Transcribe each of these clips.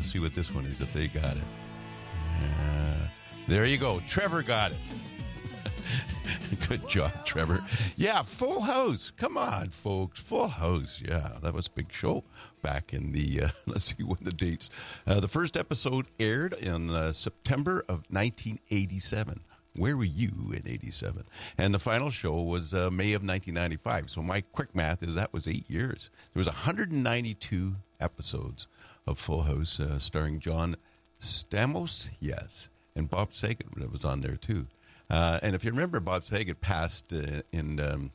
see what this one is, if they got it. There you go. Trevor got it. Good job, Trevor. Yeah, Full House. Come on, folks. Full House. Yeah, that was a big show back in the, let's see what the dates. The first episode aired in September of 1987. Where were you in 87? And the final show was May of 1995. So my quick math is that was 8 years. There was 192 episodes of Full House starring John Stamos, yes, and Bob Saget was on there too. And if you remember, Bob Saget passed in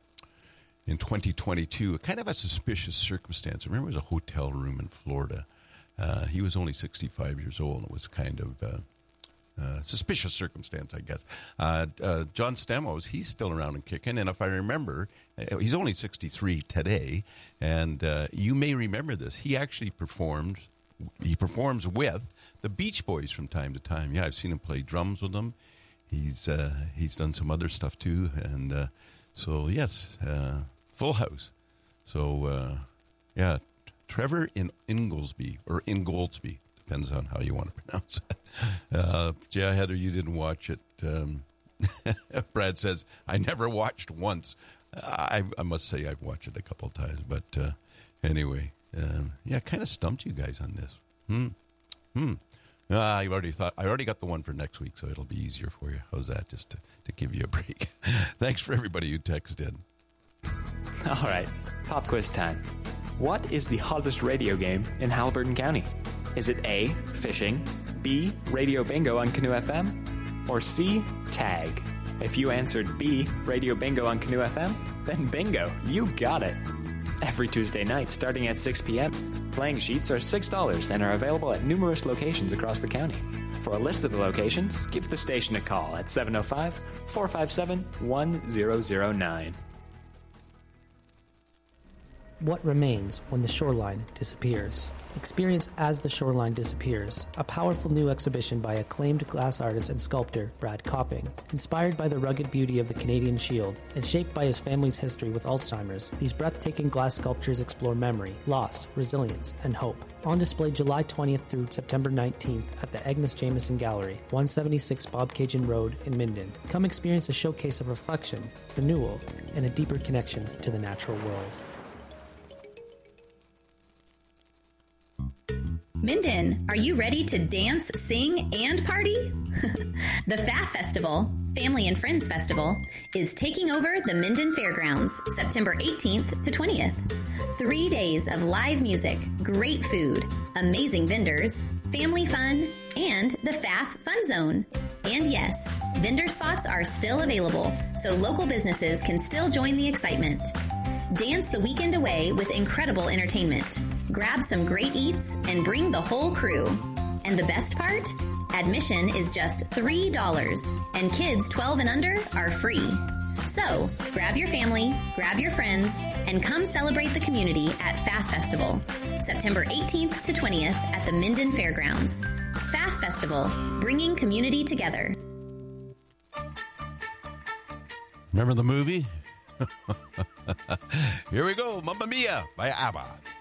2022, kind of a suspicious circumstance. Remember, it was a hotel room in Florida. He was only 65 years old. And it was kind of suspicious circumstance, I guess. John Stamos, he's still around and kicking. And if I remember, he's only 63 today. And you may remember this. He actually performs with the Beach Boys from time to time. Yeah, I've seen him play drums with them. He's done some other stuff too, and so yes, Full House. So yeah, Trevor Ingoldsby or Ingoldsby, depends on how you want to pronounce it. Yeah, Heather, you didn't watch it. Brad says I never watched once. I must say I've watched it a couple of times, but anyway, yeah, kind of stumped you guys on this. I already got the one for next week, so it'll be easier for you. How's that, just to give you a break? Thanks for everybody who texted in. All right, pop quiz time. What is the hottest radio game in Haliburton County? Is it A, fishing, B, radio bingo on Canoe FM, or C, tag? If you answered B, radio bingo on Canoe FM, then bingo, you got it. Every Tuesday night, starting at 6 p.m., playing sheets are $6 and are available at numerous locations across the county. For a list of the locations, give the station a call at 705-457-1009. What remains when the shoreline disappears? Experience As the Shoreline Disappears, a powerful new exhibition by acclaimed glass artist and sculptor Brad Copping. Inspired by the rugged beauty of the Canadian Shield and shaped by his family's history with Alzheimer's, these breathtaking glass sculptures explore memory, loss, resilience, and hope. On display July 20th through September 19th at the Agnes Jameson Gallery, 176 Bob Cajun Road in Minden. Come experience a showcase of reflection, renewal, and a deeper connection to the natural world. Minden, are you ready to dance, sing, and party? The FAF Festival, Family and Friends Festival, is taking over the Minden Fairgrounds September 18th to 20th. 3 days of live music, great food, amazing vendors, family fun, and the FAF Fun Zone. And yes, vendor spots are still available, so local businesses can still join the excitement. Dance the weekend away with incredible entertainment. Grab some great eats and bring the whole crew. And the best part? Admission is just $3, and kids 12 and under are free. So, grab your family, grab your friends, and come celebrate the community at FAF Festival, September 18th to 20th at the Minden Fairgrounds. FAF Festival, bringing community together. Remember the movie? Here we go, Mamma Mia by ABBA.